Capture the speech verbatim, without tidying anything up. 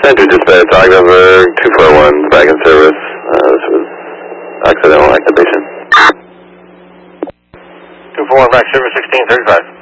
Center dispatch, dog number two four one, back in service. Uh, this was accidental activation. two four one, back service, sixteen thirty-five.